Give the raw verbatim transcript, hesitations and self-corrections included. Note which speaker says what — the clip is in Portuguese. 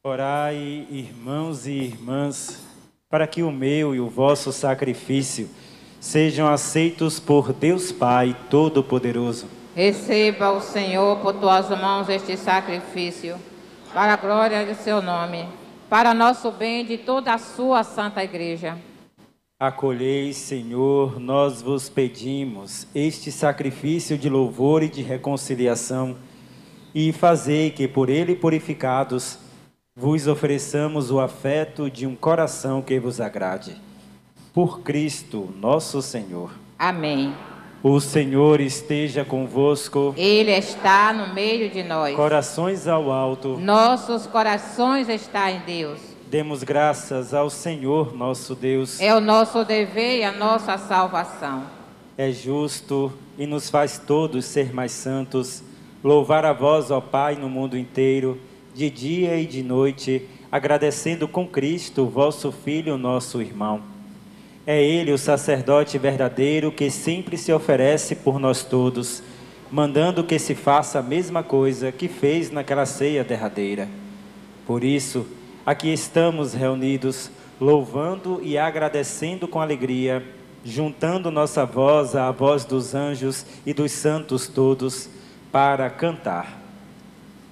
Speaker 1: Orai, irmãos e irmãs, para que o meu e o vosso sacrifício sejam aceitos por Deus Pai Todo-Poderoso.
Speaker 2: Receba o Senhor por tuas mãos este sacrifício, para a glória de seu nome, para nosso bem e de toda a sua santa igreja.
Speaker 1: Acolhei, Senhor, nós vos pedimos este sacrifício de louvor e de reconciliação, e fazei que por ele purificados vos ofereçamos o afeto de um coração que vos agrade. Por Cristo, nosso Senhor.
Speaker 2: Amém.
Speaker 1: O Senhor esteja convosco.
Speaker 2: Ele está no meio de nós.
Speaker 1: Corações ao alto.
Speaker 2: Nossos corações estão em Deus.
Speaker 1: Demos graças ao Senhor, nosso Deus.
Speaker 2: É o nosso dever e a nossa salvação.
Speaker 1: É justo e nos faz todos ser mais santos, louvar a vós, ó Pai, no mundo inteiro, de dia e de noite, agradecendo com Cristo, vosso Filho, nosso irmão. É Ele o sacerdote verdadeiro que sempre se oferece por nós todos, mandando que se faça a mesma coisa que fez naquela ceia derradeira. Por isso, aqui estamos reunidos, louvando e agradecendo com alegria, juntando nossa voz à voz dos anjos e dos santos todos, para cantar.